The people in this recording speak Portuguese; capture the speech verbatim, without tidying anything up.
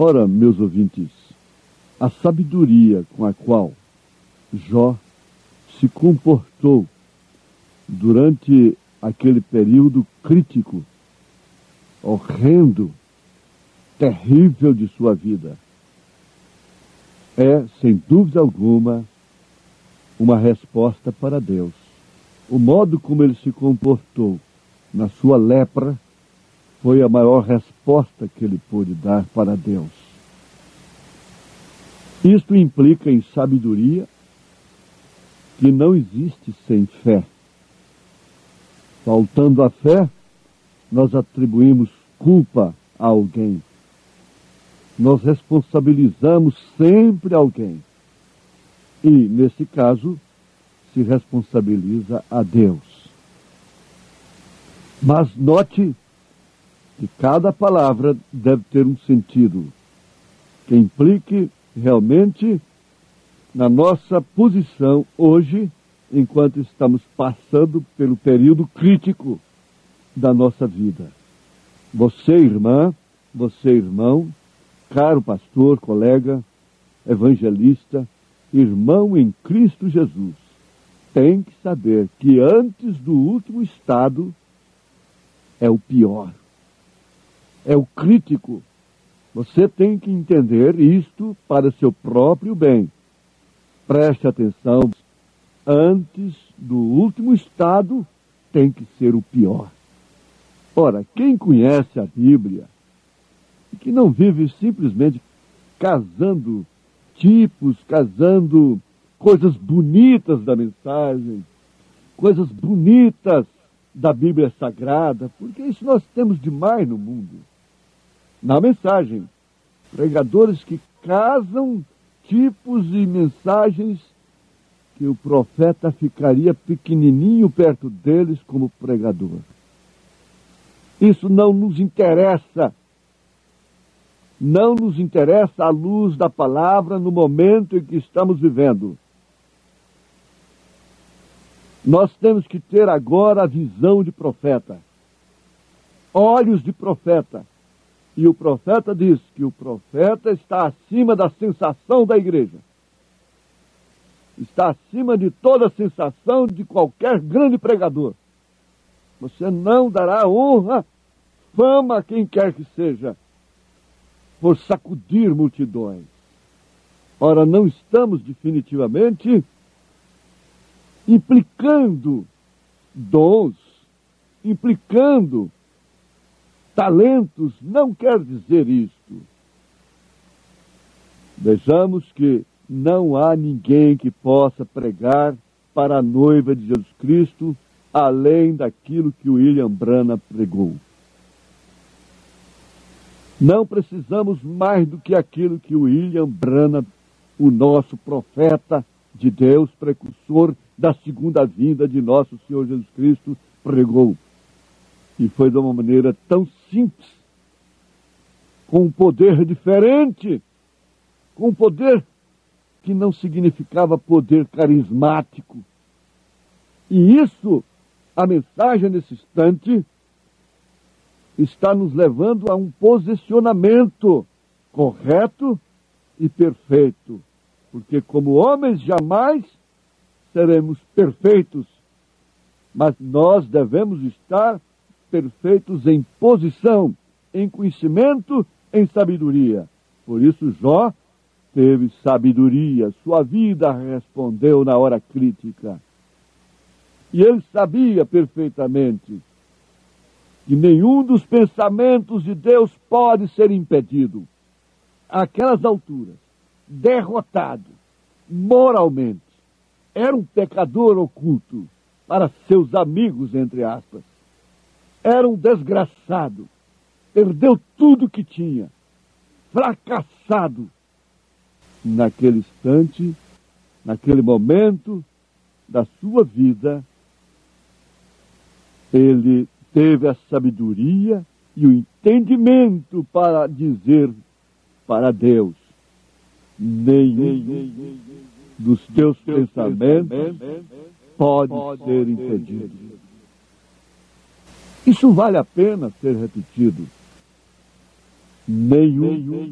Ora, meus ouvintes, a sabedoria com a qual Jó se comportou durante aquele período crítico, horrendo, terrível de sua vida, é, sem dúvida alguma, uma resposta para Deus. O modo como ele se comportou na sua lepra foi a maior resposta que ele pôde dar para Deus. Isto implica em sabedoria que não existe sem fé. Faltando a fé, nós atribuímos culpa a alguém. Nós responsabilizamos sempre alguém. E, nesse caso, se responsabiliza a Deus. Mas note que cada palavra deve ter um sentido que implique realmente na nossa posição hoje, enquanto estamos passando pelo período crítico da nossa vida. Você, irmã, você, irmão, caro pastor, colega, evangelista, irmão em Cristo Jesus, tem que saber que antes do último estado é o pior, é o crítico. Você tem que entender isto para seu próprio bem. Preste atenção, antes do último estado tem que ser o pior. Ora, quem conhece a Bíblia e que não vive simplesmente casando tipos, casando coisas bonitas da mensagem, coisas bonitas da Bíblia Sagrada, porque isso nós temos demais no mundo. Na mensagem, pregadores que casam tipos e mensagens que o profeta ficaria pequenininho perto deles como pregador. Isso não nos interessa. Não nos interessa a luz da palavra no momento em que estamos vivendo. Nós temos que ter agora a visão de profeta, olhos de profeta. E o profeta diz que o profeta está acima da sensação da igreja. Está acima de toda a sensação de qualquer grande pregador. Você não dará honra, fama a quem quer que seja, por sacudir multidões. Ora, não estamos definitivamente implicando dons, implicando talentos, não quer dizer isto. Vejamos que não há ninguém que possa pregar para a noiva de Jesus Cristo além daquilo que o William Branham pregou. Não precisamos mais do que aquilo que o William Branham, o nosso profeta de Deus, precursor da segunda vinda de nosso Senhor Jesus Cristo, pregou. E foi de uma maneira tão simples, com um poder diferente, com um poder que não significava poder carismático. E isso, a mensagem nesse instante, está nos levando a um posicionamento correto e perfeito. Porque como homens jamais seremos perfeitos, mas nós devemos estar perfeitos em posição, em conhecimento, em sabedoria. Por isso Jó teve sabedoria, sua vida respondeu na hora crítica. E ele sabia perfeitamente que nenhum dos pensamentos de Deus pode ser impedido. Àquelas alturas, derrotado moralmente, era um pecador oculto para seus amigos, entre aspas. Era um desgraçado, perdeu tudo que tinha, fracassado. Naquele instante, naquele momento da sua vida, ele teve a sabedoria e o entendimento para dizer para Deus: nenhum dos teus pensamentos pode ser impedido. Isso vale a pena ser repetido. Nenhum